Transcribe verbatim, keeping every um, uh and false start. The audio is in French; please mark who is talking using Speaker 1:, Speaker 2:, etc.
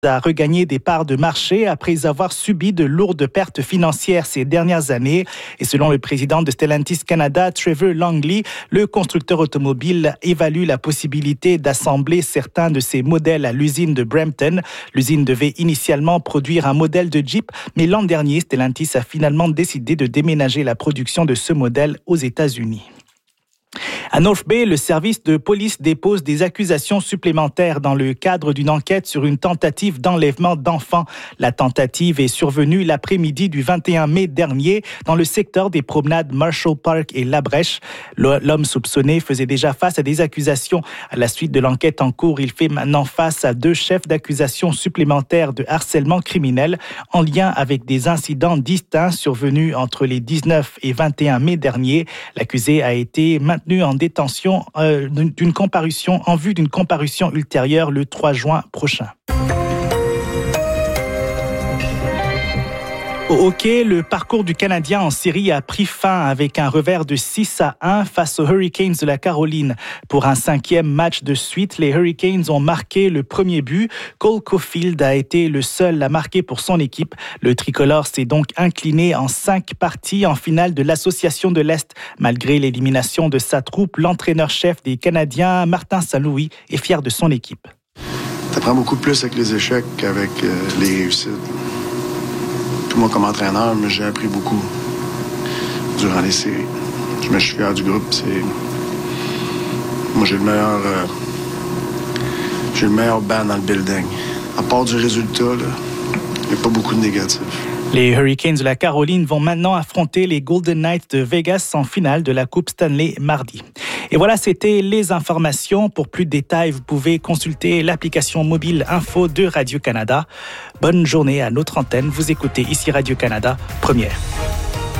Speaker 1: a regagné des parts de marché après avoir subi de lourdes pertes financières ces dernières années. Et selon le président de Stellantis Canada, Trevor Longley, le constructeur automobile évalue la possibilité d'assembler certains de ses modèles à l'usine de Brampton. L'usine devait initialement produire un modèle de Jeep, mais l'an dernier, Stellantis a finalement décidé de déménager la production de ce modèle aux États-Unis. À North Bay, le service de police dépose des accusations supplémentaires dans le cadre d'une enquête sur une tentative d'enlèvement d'enfants. La tentative est survenue l'après-midi du vingt et un mai dernier dans le secteur des promenades Marshall Park et La Brèche. L'homme soupçonné faisait déjà face à des accusations. À la suite de l'enquête en cours, il fait maintenant face à deux chefs d'accusation supplémentaires de harcèlement criminel en lien avec des incidents distincts survenus entre les dix-neuf et vingt et un mai dernier. L'accusé a été maintenu en détention euh, d'une comparution, en vue d'une comparution ultérieure le trois juin prochain. Au hockey, le parcours du Canadien en série a pris fin avec un revers de six à un face aux Hurricanes de la Caroline. Pour un cinquième match de suite, les Hurricanes ont marqué le premier but. Cole Caulfield a été le seul à marquer pour son équipe. Le tricolore s'est donc incliné en cinq parties en finale de l'Association de l'Est. Malgré l'élimination de sa troupe, l'entraîneur-chef des Canadiens, Martin Saint-Louis, est fier de son équipe.
Speaker 2: T'apprends beaucoup plus avec les échecs qu'avec euh, les réussites. Tout moi comme entraîneur, mais j'ai appris beaucoup durant les séries. Je me suis fier du groupe. C'est... Moi, j'ai le meilleur... Euh... J'ai le meilleur band dans le building. À part du résultat, il n'y a pas beaucoup de négatifs.
Speaker 1: Les Hurricanes de la Caroline vont maintenant affronter les Golden Knights de Vegas en finale de la Coupe Stanley mardi. Et voilà, c'était les informations. Pour plus de détails, vous pouvez consulter l'application mobile Info de Radio-Canada. Bonne journée à notre antenne. Vous écoutez ici Radio-Canada, première.